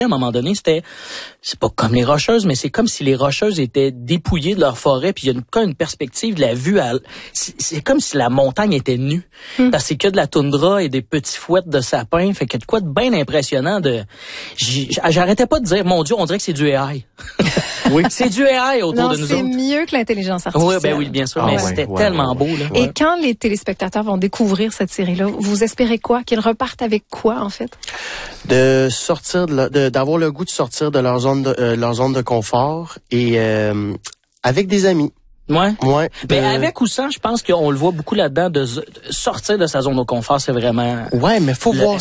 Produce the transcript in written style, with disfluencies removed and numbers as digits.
à un moment donné, c'est pas comme les Rocheuses, mais c'est comme si les Rocheuses étaient dépouillées de leur forêt, puis il y a une perspective de la vue c'est comme si la montagne était nue. Parce que c'est que de la toundra et des petits fouettes de sapins, fait qu'il y a de quoi de bien impressionnant j'arrêtais pas de dire, mon Dieu, on dirait que c'est du AI. Oui. C'est du AI autour de nous autres. C'est mieux que l'intelligence artificielle. Oui, ben oui, bien sûr, mais c'était tellement beau, là. Et quand les téléspectateurs vont découvrir cette série-là, vous espérez quoi? Qu'ils repartent avec quoi, en fait? De sortir d'avoir le goût de sortir de leur zone de confort et avec des amis. Ouais. Mais avec ou sans, je pense qu'on le voit beaucoup là-dedans, de sortir de sa zone de confort, c'est vraiment... Ouais, mais faut voir